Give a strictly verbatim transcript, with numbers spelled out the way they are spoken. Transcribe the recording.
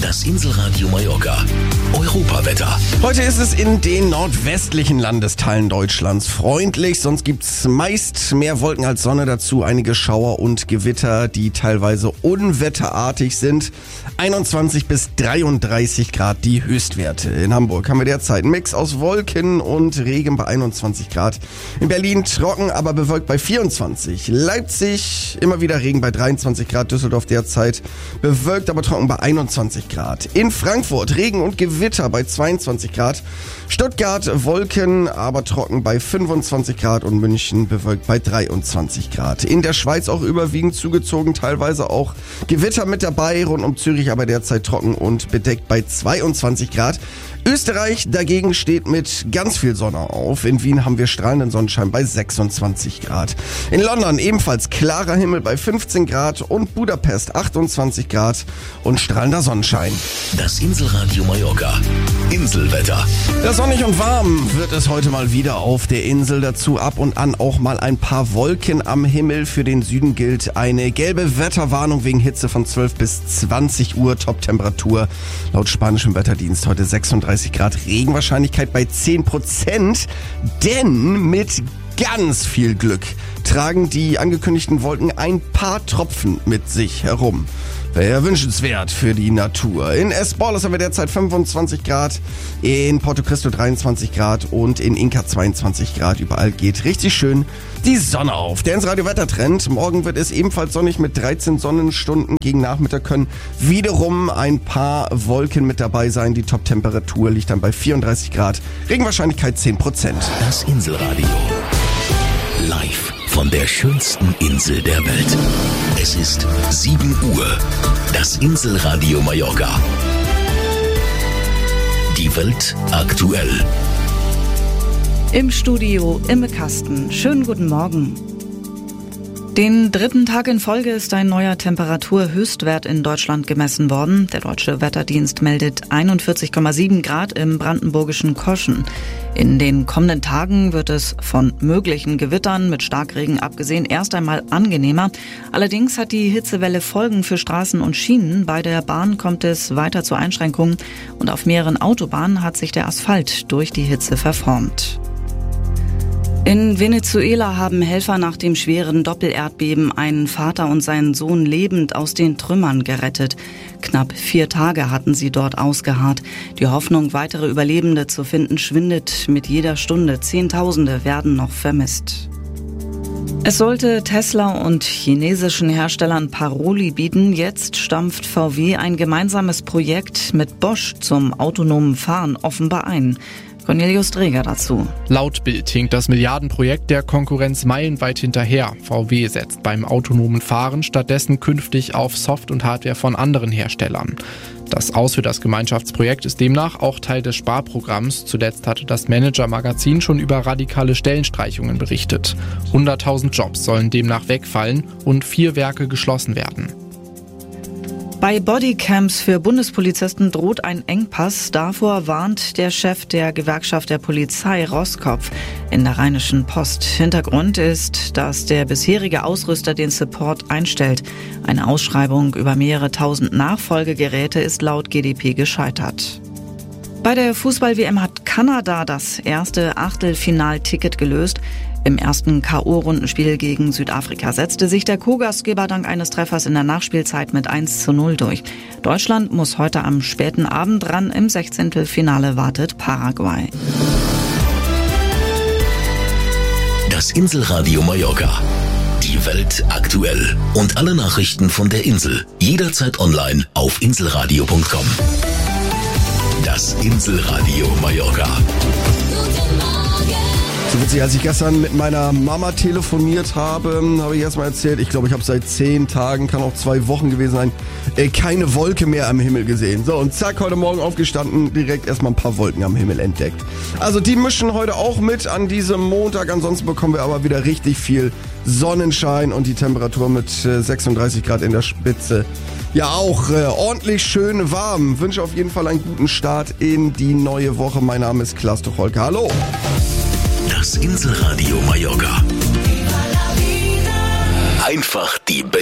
Das Inselradio Mallorca. Europawetter. Heute ist es in den nordwestlichen Landesteilen Deutschlands freundlich, sonst gibt's meist mehr Wolken als Sonne, dazu einige Schauer und Gewitter, die teilweise unwetterartig sind. einundzwanzig bis dreiunddreißig Grad die Höchstwerte. In Hamburg haben wir derzeit einen Mix aus Wolken und Regen bei einundzwanzig Grad. In Berlin trocken, aber bewölkt bei vierundzwanzig. Leipzig immer wieder Regen bei dreiundzwanzig Grad. Düsseldorf derzeit bewölkt, aber trocken bei einundzwanzig Grad. In Frankfurt Regen und Gewitter bei zweiundzwanzig Grad. Stuttgart Wolken, aber trocken bei fünfundzwanzig Grad und München bewölkt bei dreiundzwanzig Grad. In der Schweiz auch überwiegend zugezogen, teilweise auch Gewitter mit dabei, rund um Zürich aber derzeit trocken und bedeckt bei zweiundzwanzig Grad. Österreich dagegen steht mit ganz viel Sonne auf. In Wien haben wir strahlenden Sonnenschein bei sechsundzwanzig Grad. In London ebenfalls klarer Himmel bei fünfzehn Grad und Budapest achtundzwanzig Grad und strahlender Sonnenschein. Das Inselradio Mallorca. Inselwetter. Ja, sonnig und warm wird es heute mal wieder auf der Insel. Dazu ab und an auch mal ein paar Wolken am Himmel. Für den Süden gilt eine gelbe Wetterwarnung wegen Hitze von zwölf bis zwanzig Uhr. Top-Temperatur laut spanischem Wetterdienst heute sechsunddreißig Grad. Regenwahrscheinlichkeit bei zehn Prozent. Denn mit ganz viel Glück tragen die angekündigten Wolken ein paar Tropfen mit sich herum. Wäre ja wünschenswert für die Natur. In Esborlos haben wir derzeit fünfundzwanzig Grad, in Porto Cristo dreiundzwanzig Grad und in Inca zweiundzwanzig Grad. Überall geht richtig schön die Sonne auf. Der Ins-Radio-Wettertrend. Morgen wird es ebenfalls sonnig mit dreizehn Sonnenstunden. Gegen Nachmittag können wiederum ein paar Wolken mit dabei sein. Die Top-Temperatur liegt dann bei vierunddreißig Grad. Regenwahrscheinlichkeit zehn Prozent. Das Inselradio. Live von der schönsten Insel der Welt. Es ist sieben Uhr. Das Inselradio Mallorca. Die Welt aktuell. Im Studio Imme Kasten. Schönen guten Morgen. Den dritten Tag in Folge ist ein neuer Temperaturhöchstwert in Deutschland gemessen worden. Der Deutsche Wetterdienst meldet einundvierzig Komma sieben Grad im brandenburgischen Koschen. In den kommenden Tagen wird es von möglichen Gewittern mit Starkregen abgesehen erst einmal angenehmer. Allerdings hat die Hitzewelle Folgen für Straßen und Schienen. Bei der Bahn kommt es weiter zu Einschränkungen und auf mehreren Autobahnen hat sich der Asphalt durch die Hitze verformt. In Venezuela haben Helfer nach dem schweren Doppelerdbeben einen Vater und seinen Sohn lebend aus den Trümmern gerettet. Knapp vier Tage hatten sie dort ausgeharrt. Die Hoffnung, weitere Überlebende zu finden, schwindet mit jeder Stunde. Zehntausende werden noch vermisst. Es sollte Tesla und chinesischen Herstellern Paroli bieten. Jetzt stampft V W ein gemeinsames Projekt mit Bosch zum autonomen Fahren offenbar ein. Cornelius Dreger dazu. Laut Bild hinkt das Milliardenprojekt der Konkurrenz meilenweit hinterher. V W setzt beim autonomen Fahren stattdessen künftig auf Soft- und Hardware von anderen Herstellern. Das Aus für das Gemeinschaftsprojekt ist demnach auch Teil des Sparprogramms. Zuletzt hatte das Manager-Magazin schon über radikale Stellenstreichungen berichtet. hunderttausend Jobs sollen demnach wegfallen und vier Werke geschlossen werden. Bei Bodycams für Bundespolizisten droht ein Engpass. Davor warnt der Chef der Gewerkschaft der Polizei, Roskopf, in der Rheinischen Post. Hintergrund ist, dass der bisherige Ausrüster den Support einstellt. Eine Ausschreibung über mehrere tausend Nachfolgegeräte ist laut G D P gescheitert. Bei der Fußball-W M hat Kanada das erste Achtelfinalticket gelöst. Im ersten K O-Rundenspiel gegen Südafrika setzte sich der Co-Gastgeber dank eines Treffers in der Nachspielzeit mit eins zu null durch. Deutschland muss heute am späten Abend ran. Im Sechzehntelfinale wartet Paraguay. Das Inselradio Mallorca. Die Welt aktuell. Und alle Nachrichten von der Insel. Jederzeit online auf inselradio punkt com. Das Inselradio Mallorca. So witzig, als ich gestern mit meiner Mama telefoniert habe, habe ich erstmal erzählt, ich glaube, ich habe seit zehn Tagen, kann auch zwei Wochen gewesen sein, äh, keine Wolke mehr am Himmel gesehen. So, und zack, heute Morgen aufgestanden, direkt erstmal ein paar Wolken am Himmel entdeckt. Also die mischen heute auch mit an diesem Montag, ansonsten bekommen wir aber wieder richtig viel Sonnenschein und die Temperatur mit äh, sechsunddreißig Grad in der Spitze. Ja, auch äh, ordentlich schön warm. Wünsche auf jeden Fall einen guten Start in die neue Woche. Mein Name ist Klaas Tucholke. Hallo! Das Inselradio Mallorca. Einfach die beste